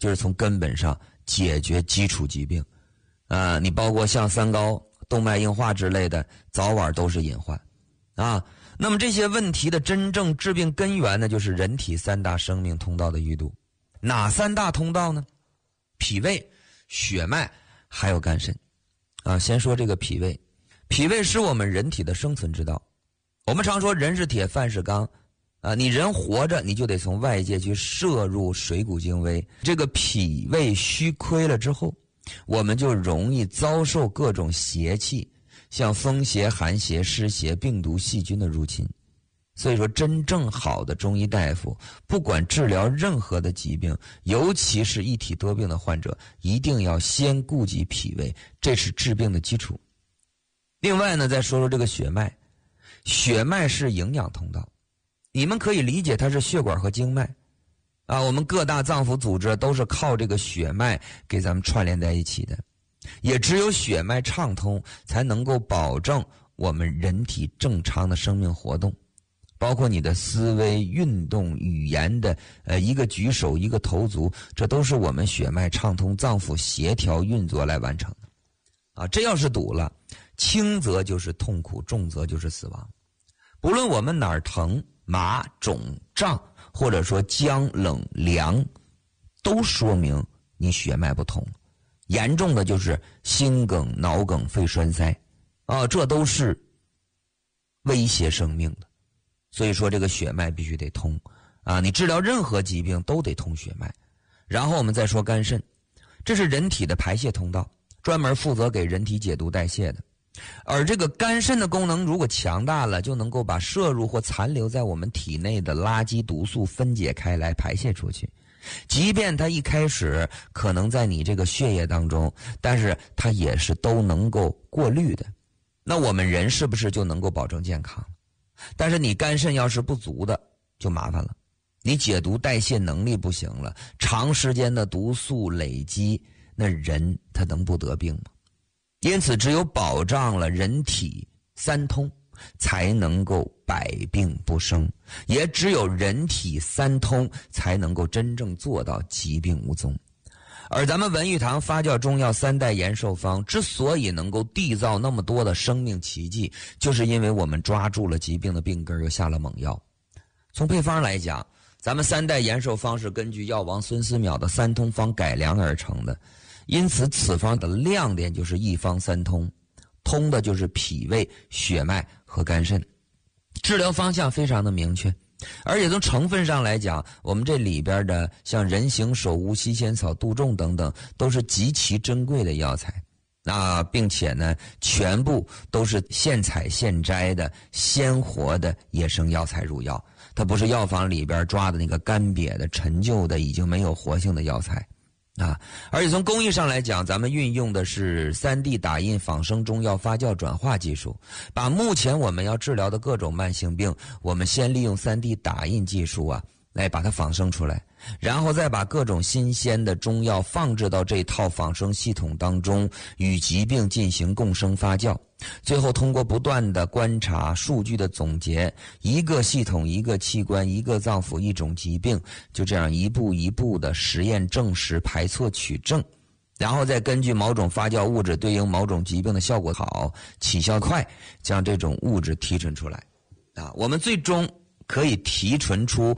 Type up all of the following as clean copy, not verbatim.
就是从根本上解决基础疾病。你包括像三高、动脉硬化之类的，早晚都是隐患。那么这些问题的真正致病根源呢，就是人体三大生命通道的淤堵。哪三大通道呢？脾胃、血脉还有肝肾。先说这个脾胃。脾胃是我们人体的生存之道。我们常说人是铁，饭是钢。你人活着，你就得从外界去摄入水谷精微。这个脾胃虚亏了之后，我们就容易遭受各种邪气，像风邪、寒邪、湿邪、病毒、细菌的入侵。所以说，真正好的中医大夫，不管治疗任何的疾病，尤其是一体多病的患者，一定要先顾及脾胃，这是治病的基础。另外呢，再说说这个血脉。血脉是营养通道，你们可以理解它是血管和经脉。我们各大脏腑组织都是靠这个血脉给咱们串联在一起的。也只有血脉畅通，才能够保证我们人体正常的生命活动。包括你的思维、运动、语言的一个举手、一个投足，这都是我们血脉畅通、脏腑协调运作来完成的。这要是堵了，轻则就是痛苦，重则就是死亡。不论我们哪儿疼、麻、肿、胀，或者说僵、冷、凉，都说明你血脉不通。严重的就是心梗、脑梗、肺栓塞，这都是威胁生命的。所以说这个血脉必须得通你治疗任何疾病都得通血脉。然后我们再说肝肾，这是人体的排泄通道，专门负责给人体解毒代谢的。而这个肝肾的功能如果强大了，就能够把摄入或残留在我们体内的垃圾毒素分解开来排泄出去。即便它一开始可能在你这个血液当中，但是它也是都能够过滤的。那我们人是不是就能够保证健康？但是你肝肾要是不足的，就麻烦了。你解毒代谢能力不行了，长时间的毒素累积，那人他能不得病吗？因此只有保障了人体三通，才能够百病不生，也只有人体三通，才能够真正做到疾病无踪。而咱们文玉堂发酵中药三代延寿方之所以能够缔造那么多的生命奇迹，就是因为我们抓住了疾病的病根，又下了猛药。从配方来讲，咱们三代延寿方是根据药王孙思邈的三通方改良而成的，因此此方的亮点就是一方三通，通的就是脾胃、血脉和肝肾，治疗方向非常的明确。而且从成分上来讲，我们这里边的像人形首乌、西仙草、杜仲等等，都是极其珍贵的药材。并且呢，全部都是现采现摘的鲜活的野生药材入药，它不是药房里边抓的那个干瘪的陈旧的已经没有活性的药材而且从工艺上来讲，咱们运用的是 3D 打印仿生中药发酵转化技术，把目前我们要治疗的各种慢性病，我们先利用 3D 打印技术来把它仿生出来，然后再把各种新鲜的中药放置到这套仿生系统当中，与疾病进行共生发酵，最后通过不断的观察、数据的总结，一个系统、一个器官、一个脏腑、一种疾病，就这样一步一步的实验证实、排错取证，然后再根据某种发酵物质对应某种疾病的效果好、起效快，将这种物质提纯出来我们最终可以提纯出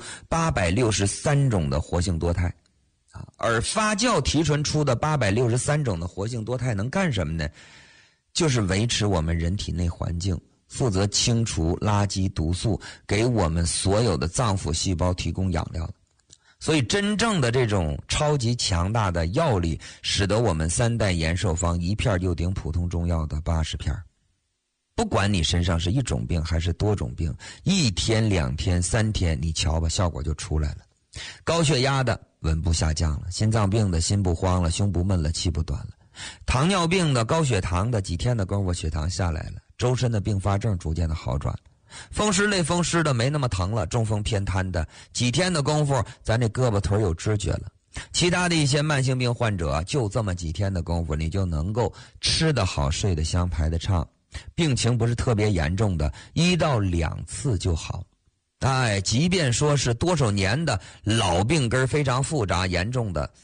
863种的活性多肽而发酵提纯出的863种的活性多肽能干什么呢？就是维持我们人体内环境，负责清除垃圾毒素，给我们所有的脏腑细胞提供养料。所以真正的这种超级强大的药力，使得我们三代延寿方一片就顶普通中药的80片。不管你身上是一种病还是多种病，1天、2天、3天，你瞧吧，效果就出来了。高血压的稳步下降了，心脏病的心不慌了，胸不闷了，气不短了，糖尿病的、高血糖的几天的功夫血糖下来了，周身的并发症逐渐的好转，风湿类风湿的没那么疼了，中风偏瘫的几天的功夫咱这胳膊腿有知觉了，其他的一些慢性病患者就这么几天的功夫，你就能够吃得好、睡得香、排得畅，病情不是特别严重的1到2次就好。即便说是多少年的老病根非常复杂严重的，